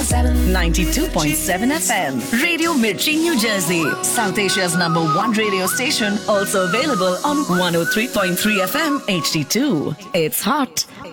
92.7 FM. Radio Mirchi, New Jersey. South Asia's #1 radio station. Also available on 103.3 FM HD2. It's hot.